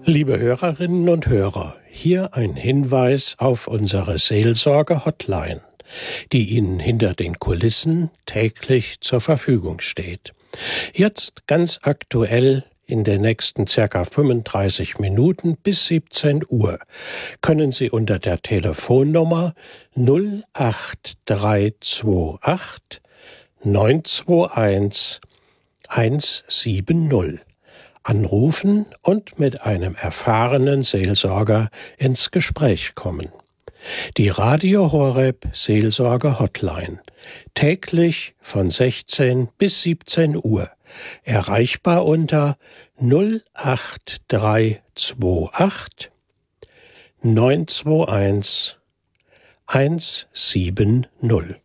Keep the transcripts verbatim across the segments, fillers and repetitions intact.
Liebe Hörerinnen und Hörer, hier ein Hinweis auf unsere Seelsorge-Hotline, die Ihnen hinter den Kulissen täglich zur Verfügung steht. Jetzt ganz aktuell in den nächsten circa fünfunddreißig Minuten bis siebzehn Uhr können Sie unter der Telefonnummer null acht drei zwei acht neun zwei eins eins sieben null anrufen und mit einem erfahrenen Seelsorger ins Gespräch kommen. Die Radio Horeb Seelsorge Hotline, täglich von sechzehn bis siebzehn Uhr, erreichbar unter null acht drei zwei acht neun zwei eins eins sieben null.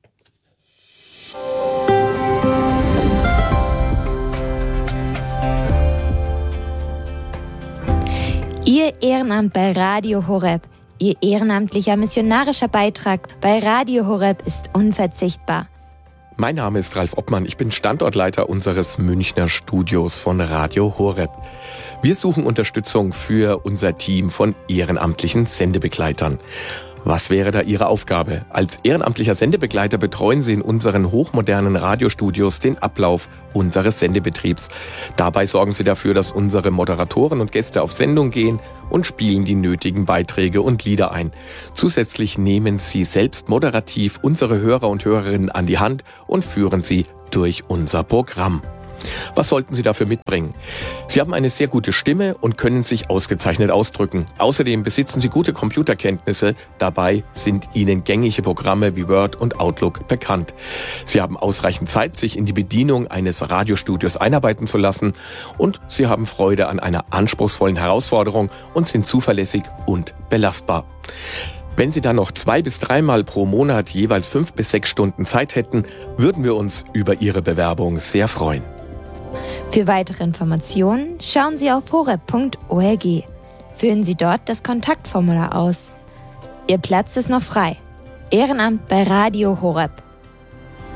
Ihr Ehrenamt bei Radio Horeb, Ihr ehrenamtlicher missionarischer Beitrag bei Radio Horeb ist unverzichtbar. Mein Name ist Ralf Obmann, ich bin Standortleiter unseres Münchner Studios von Radio Horeb. Wir suchen Unterstützung für unser Team von ehrenamtlichen Sendebegleitern. Was wäre da Ihre Aufgabe? Als ehrenamtlicher Sendebegleiter betreuen Sie in unseren hochmodernen Radiostudios den Ablauf unseres Sendebetriebs. Dabei sorgen Sie dafür, dass unsere Moderatoren und Gäste auf Sendung gehen und spielen die nötigen Beiträge und Lieder ein. Zusätzlich nehmen Sie selbst moderativ unsere Hörer und Hörerinnen an die Hand und führen sie durch unser Programm. Was sollten Sie dafür mitbringen? Sie haben eine sehr gute Stimme und können sich ausgezeichnet ausdrücken. Außerdem besitzen Sie gute Computerkenntnisse. Dabei sind Ihnen gängige Programme wie Word und Outlook bekannt. Sie haben ausreichend Zeit, sich in die Bedienung eines Radiostudios einarbeiten zu lassen. Und Sie haben Freude an einer anspruchsvollen Herausforderung und sind zuverlässig und belastbar. Wenn Sie dann noch zwei bis dreimal pro Monat jeweils fünf bis sechs Stunden Zeit hätten, würden wir uns über Ihre Bewerbung sehr freuen. Für weitere Informationen schauen Sie auf horeb punkt org. Füllen Sie dort das Kontaktformular aus. Ihr Platz ist noch frei. Ehrenamt bei Radio Horeb.